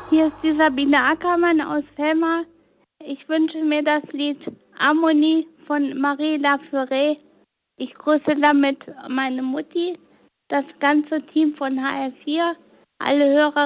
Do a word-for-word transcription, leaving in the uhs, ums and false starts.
Hier ist die Sabine Ackermann aus Helmar. Ich wünsche mir das Lied Harmonie von Marie Laforêt. Ich grüße damit meine Mutti, das ganze Team von H R vier, alle Hörer